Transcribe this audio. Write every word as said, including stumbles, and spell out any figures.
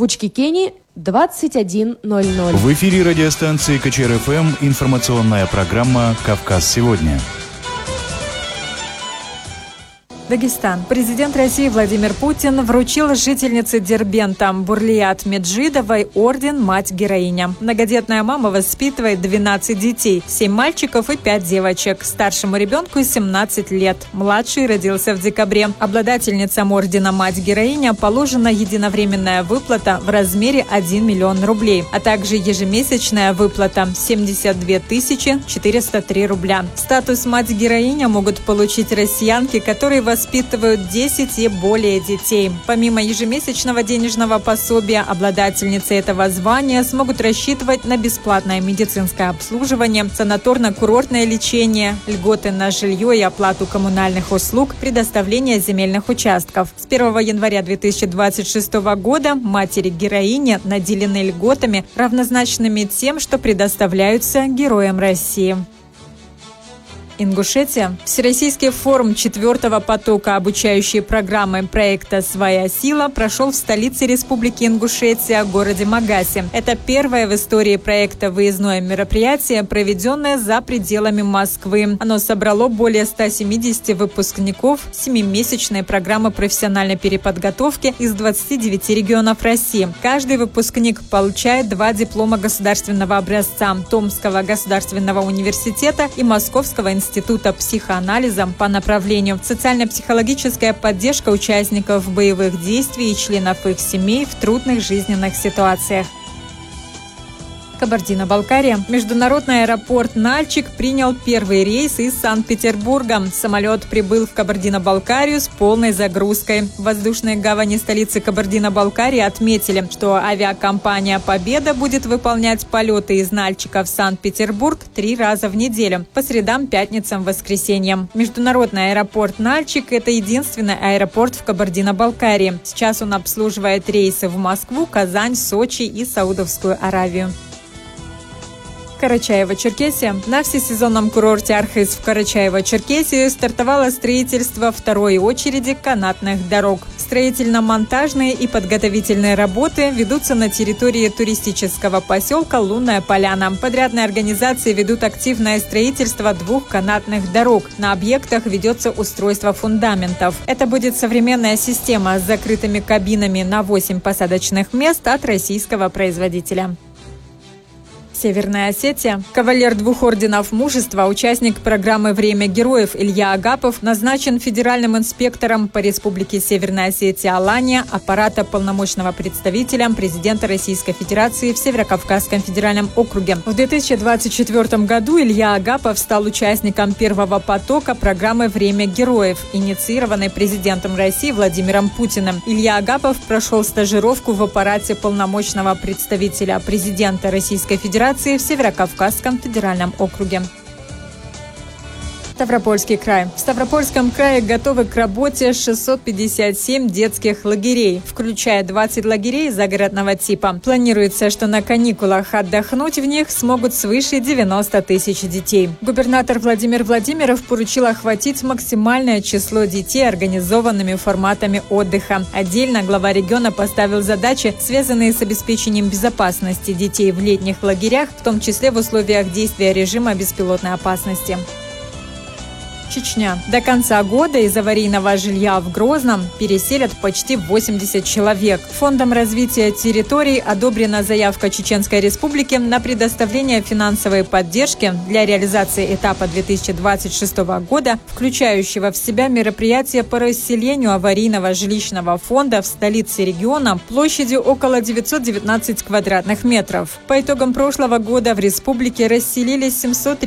В Учкикене двадцать один ноль ноль. В эфире радиостанции КЧР-ФМ информационная программа «Кавказ сегодня». Дагестан. Президент России Владимир Путин вручил жительнице Дербента Бурлият Меджидовой орден «Мать-героиня». Многодетная мама воспитывает двенадцать детей, семь мальчиков и пять девочек. Старшему ребенку семнадцать лет. Младший родился в декабре. Обладательницам ордена «Мать-героиня» положена единовременная выплата в размере один миллион рублей, а также ежемесячная выплата семьдесят две тысячи четыреста три рубля. Статус «Мать-героиня» могут получить россиянки, которые воспитывают воспитывают десять и более детей. Помимо ежемесячного денежного пособия, обладательницы этого звания смогут рассчитывать на бесплатное медицинское обслуживание, санаторно-курортное лечение, льготы на жилье и оплату коммунальных услуг, предоставление земельных участков. С первого января две тысячи двадцать шестого года матери-героини наделены льготами, равнозначными тем, что предоставляются героям России. Ингушетия. Всероссийский форум четвертого потока обучающей программы проекта «Своя сила» прошел в столице Республики Ингушетия, городе Магасе. Это первое в истории проекта выездное мероприятие, проведенное за пределами Москвы. Оно собрало более ста семидесяти выпускников семимесячной программы профессиональной переподготовки из двадцати девяти регионов России. Каждый выпускник получает два диплома государственного образца Томского государственного университета и Московского института Института психоанализа по направлению социально-психологическая поддержка участников боевых действий и членов их семей в трудных жизненных ситуациях. Кабардино-Балкария. Международный аэропорт Нальчик принял первый рейс из Санкт-Петербурга. Самолет прибыл в Кабардино-Балкарию с полной загрузкой. В воздушной гавани столицы Кабардино-Балкарии отметили, что авиакомпания «Победа» будет выполнять полеты из Нальчика в Санкт-Петербург три раза в неделю по средам, пятницам, воскресеньям. Международный аэропорт Нальчик – это единственный аэропорт в Кабардино-Балкарии. Сейчас он обслуживает рейсы в Москву, Казань, Сочи и Саудовскую Аравию. Карачаево-Черкесия. На всесезонном курорте Архыз в Карачаево-Черкесии стартовало строительство второй очереди канатных дорог. Строительно-монтажные и подготовительные работы ведутся на территории туристического поселка Лунная Поляна. Подрядные организации ведут активное строительство двух канатных дорог. На объектах ведется устройство фундаментов. Это будет современная система с закрытыми кабинами на восемь посадочных мест от российского производителя. Северная Осетия. Кавалер двух орденов мужества, участник программы «Время героев» Илья Агапов назначен федеральным инспектором по Республике Северная Осетия Алания аппарата полномочного представителя президента Российской Федерации в Северо-Кавказском федеральном округе. В две тысячи двадцать четвёртом году Илья Агапов стал участником первого потока программы «Время героев», инициированной президентом России Владимиром Путиным. Илья Агапов прошел стажировку в аппарате полномочного представителя президента Российской Федерации в Северо-Кавказском федеральном округе. Ставропольский край. В Ставропольском крае готовы к работе шестьсот пятьдесят семь детских лагерей, включая двадцать лагерей загородного типа. Планируется, что на каникулах отдохнуть в них смогут свыше девяноста тысяч детей. Губернатор Владимир Владимиров поручил охватить максимальное число детей организованными форматами отдыха. Отдельно глава региона поставил задачи, связанные с обеспечением безопасности детей в летних лагерях, в том числе в условиях действия режима беспилотной опасности. Чечня. До конца года из аварийного жилья в Грозном переселят почти восемьдесят человек. Фондом развития территорий одобрена заявка Чеченской Республики на предоставление финансовой поддержки для реализации этапа две тысячи двадцать шестого года, включающего в себя мероприятия по расселению аварийного жилищного фонда в столице региона площадью около девятьсот девятнадцать квадратных метров. По итогам прошлого года в республике расселились семьсот